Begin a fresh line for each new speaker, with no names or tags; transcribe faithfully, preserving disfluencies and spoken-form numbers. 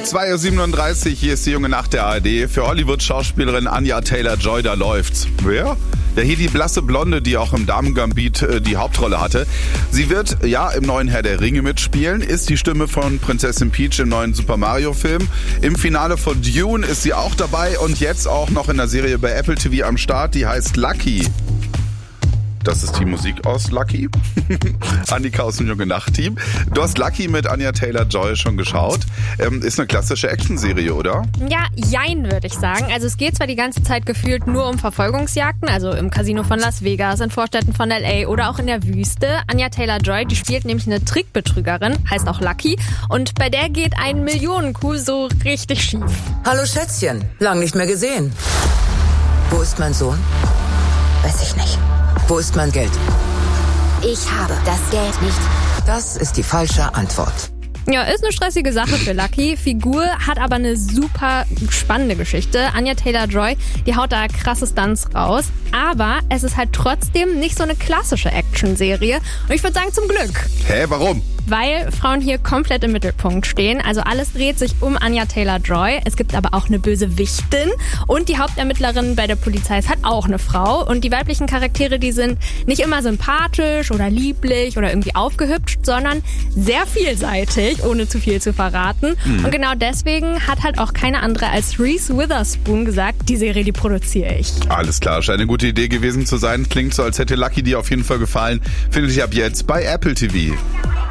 zwei Uhr siebenunddreißig, hier ist die junge Nacht der A R D. Für Hollywood-Schauspielerin Anya Taylor-Joy, da läuft's. Wer? Ja, hier die blasse Blonde, die auch im Damen-Gambit äh, die Hauptrolle hatte. Sie wird, ja, im neuen Herr der Ringe mitspielen, ist die Stimme von Prinzessin Peach im neuen Super Mario-Film. Im Finale von Dune ist sie auch dabei und jetzt auch noch in der Serie bei Apple T V am Start, die heißt Lucky. Das ist die Musik aus Lucky. Annika aus dem Junge Nacht-Team. Du hast Lucky mit Anya Taylor-Joy schon geschaut. Ähm, ist eine klassische Actionserie, oder?
Ja, jein, würde ich sagen. Also es geht zwar die ganze Zeit gefühlt nur um Verfolgungsjagden, also im Casino von Las Vegas, in Vorstädten von L A oder auch in der Wüste. Anya Taylor-Joy, die spielt nämlich eine Trickbetrügerin, heißt auch Lucky. Und bei der geht ein Millionencoup so richtig schief.
Hallo Schätzchen, lang nicht mehr gesehen. Wo ist mein Sohn? Weiß ich nicht. Wo ist mein Geld?
Ich habe das Geld nicht.
Das ist die falsche Antwort.
Ja, ist eine stressige Sache für Lucky. Figur hat aber eine super spannende Geschichte. Anya Taylor-Joy, die haut da krasse Stunts raus. Aber es ist halt trotzdem nicht so eine klassische Actionserie. Und ich würde sagen, zum Glück.
Hä, warum?
Weil Frauen hier komplett im Mittelpunkt stehen. Also alles dreht sich um Anya Taylor-Joy. Es gibt aber auch eine Bösewichtin. Und die Hauptermittlerin bei der Polizei ist halt auch eine Frau. Und die weiblichen Charaktere, die sind nicht immer sympathisch oder lieblich oder irgendwie aufgehübscht, sondern sehr vielseitig, ohne zu viel zu verraten. Mhm. Und genau deswegen hat halt auch keine andere als Reese Witherspoon gesagt, die Serie, die produziere ich.
Alles klar, scheint eine gute Idee gewesen zu sein. Klingt so, als hätte Lucky dir auf jeden Fall gefallen. Findet ihr ab jetzt bei Apple T V.